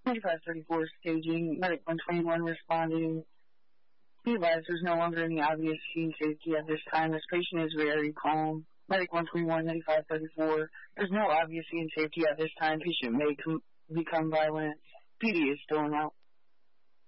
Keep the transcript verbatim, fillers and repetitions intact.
twenty-five thirty-four staging. Medic one twenty-one responding. Be advised there's no longer any obvious scene safety at this time. This patient is very calm. Medic one twenty-one, ninety-five thirty-four. There's no obvious scene safety at this time. Patient may com- become violent. P D is still out.